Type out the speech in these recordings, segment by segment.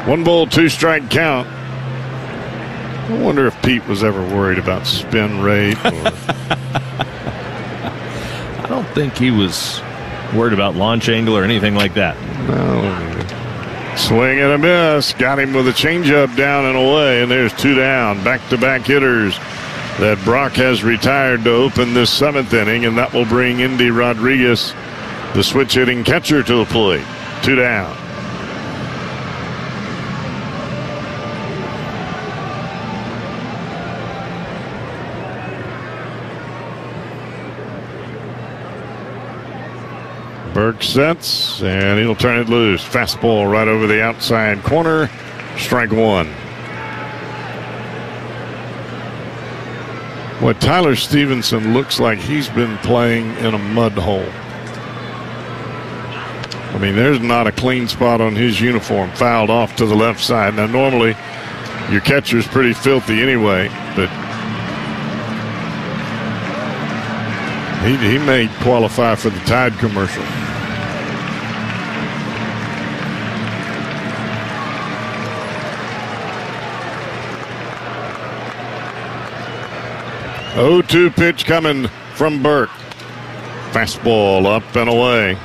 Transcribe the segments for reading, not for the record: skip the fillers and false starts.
1 ball, 2 strike count. I wonder if Pete was ever worried about spin rate. Or... I don't think he was worried about launch angle or anything like that. No. Swing and a miss. Got him with a changeup down and away, and there's 2 down. Back-to-back hitters that Brock has retired to open this 7th inning, and that will bring Indy Rodriguez, the switch-hitting catcher, to the plate. 2 down. Burke sets, and he'll turn it loose. Fastball right over the outside corner. Strike 1. Well, Tyler Stevenson looks like he's been playing in a mud hole. I mean, there's not a clean spot on his uniform. Fouled off to the left side. Now, normally, your catcher's pretty filthy anyway, but he may qualify for the Tide commercial. Oh, 2 pitch coming from Burke. Fastball up and away.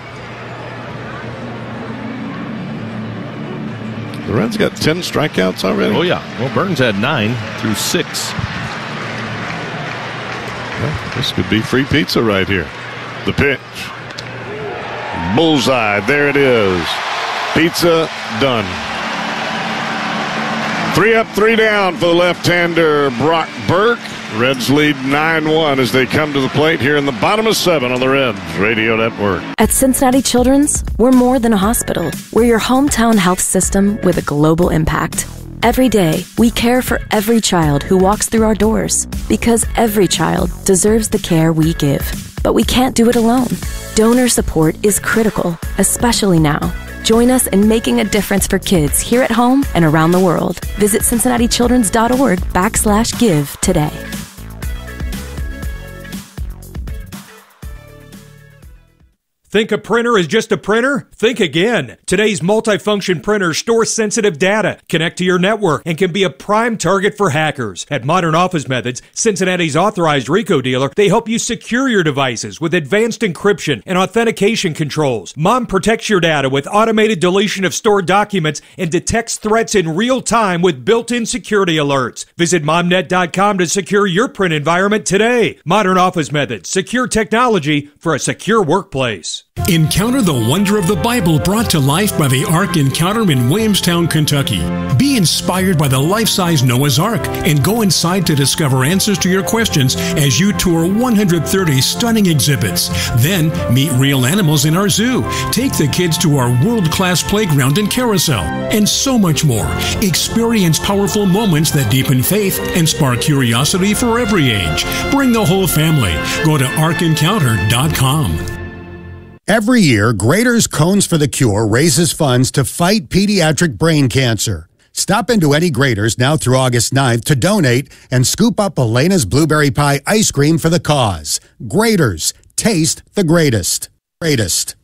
The Reds got 10 strikeouts already. Oh, yeah. Well, Burns had 9 through 6. Well, this could be free pizza right here. The pitch. Bullseye. There it is. Pizza done. 3 up, 3 down for the left-hander Brock Burke. Reds lead 9-1 as they come to the plate here in the bottom of 7 on the Reds Radio Network. At Cincinnati Children's, we're more than a hospital. We're your hometown health system with a global impact. Every day, we care for every child who walks through our doors because every child deserves the care we give. But we can't do it alone. Donor support is critical, especially now. Join us in making a difference for kids here at home and around the world. Visit CincinnatiChildren's.org/give today. Think a printer is just a printer? Think again. Today's multifunction printers store sensitive data, connect to your network, and can be a prime target for hackers. At Modern Office Methods, Cincinnati's authorized RICO dealer, they help you secure your devices with advanced encryption and authentication controls. Mom protects your data with automated deletion of stored documents and detects threats in real time with built-in security alerts. Visit momnet.com to secure your print environment today. Modern Office Methods, secure technology for a secure workplace. Encounter the wonder of the Bible brought to life by the Ark Encounter in Williamstown, Kentucky. Be inspired by the life-size Noah's Ark and go inside to discover answers to your questions as you tour 130 stunning exhibits. Then meet real animals in our zoo. Take the kids to our world-class playground and carousel, and so much more. Experience powerful moments that deepen faith and spark curiosity for every age. Bring the whole family. Go to ArkEncounter.com. Every year, Graeter's Cones for the Cure raises funds to fight pediatric brain cancer. Stop into any Graeter's now through August 9th to donate and scoop up Elena's Blueberry Pie ice cream for the cause. Graeter's. Taste the greatest. Greatest.